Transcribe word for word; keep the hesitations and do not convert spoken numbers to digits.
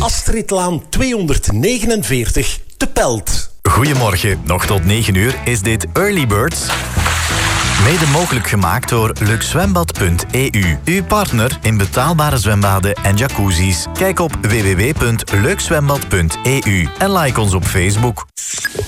Astridlaan tweehonderdnegenenveertig te Pelt. Goedemorgen, nog tot negen uur is dit Early Birds. Mede mogelijk gemaakt door luxzwembad punt e u. Uw partner in betaalbare zwembaden en jacuzzis. Kijk op w w w punt luxzwembad punt e u en like ons op Facebook.